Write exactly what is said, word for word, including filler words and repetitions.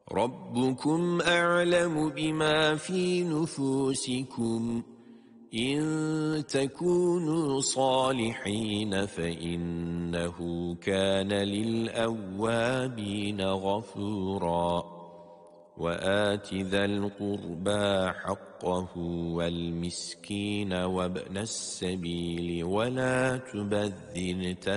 ربكم أعلم بما في نفوسكم إن تكونوا صالحين فإنه كان للأوابين غفورا وآت ذا القربى حقه والمسكين وابن السبيل ولا تبذر